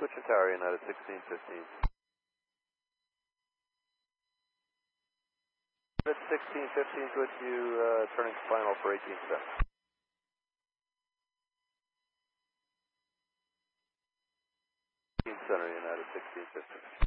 switching tower, United 1615. United 1615, switch you, turning final for 18 cents. Center, United 1615.